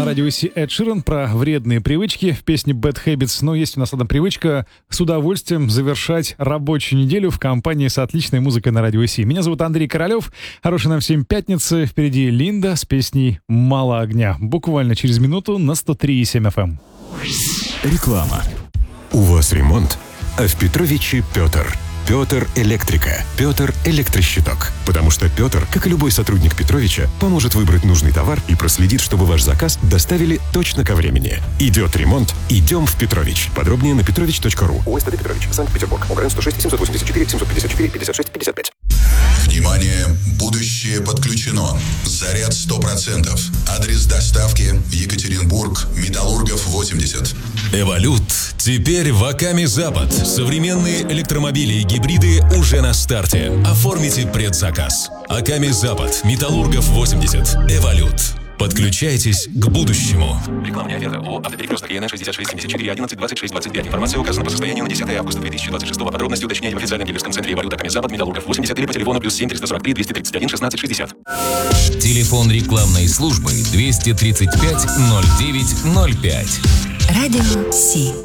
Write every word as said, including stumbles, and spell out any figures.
На радио Си Эд Ширан про вредные привычки в песне Bad Habits. Но есть у нас одна привычка с удовольствием завершать рабочую неделю в компании с отличной музыкой на радио Си. Меня зовут Андрей Королев. Хорошей нам всем пятницы. Впереди Линда с песней «Мало огня». Буквально через минуту на сто три и семь эф эм. Реклама. У вас ремонт, а в Петровиче Петр. Петр Электрика. Петр Электрощиток. Потому что Петр, как и любой сотрудник Петровича, поможет выбрать нужный товар и проследит, чтобы ваш заказ доставили точно ко времени. Идет ремонт, идем в Петрович. Подробнее на петрович точка ру. ОСТД Петрович, Санкт-Петербург. ОГРН сто шесть семьсот восемьдесят четыре семьсот пятьдесят четыре пятьдесят шесть пятьдесят пять. Внимание! Будущее подключено. Заряд сто процентов. Адрес доставки: Екатеринбург, Металлургов восемьдесят. Эволют. Теперь в Акаме Запад. Современные электромобили и гибриды уже на старте. Оформите предзаказ. Акаме Запад. Металлургов восемьдесят. Эволют. Подключайтесь к будущему. Рекламная оферта ООО «Автоперекресток» ЕН шестьдесят шесть семьдесят четыре одиннадцать двадцать шесть двадцать пять. Информация указана по состоянию на десятое августа две тысячи двадцать шестого. Подробности уточняйте в официальном дилерском центре «Эволют» Акаме Запад, Металлургов восемьдесят или по телефону плюс семь триста сорок три двести тридцать один шестнадцать шестьдесят. Телефон рекламной службы двести тридцать пять ноль девять ноль пять. Радио Си.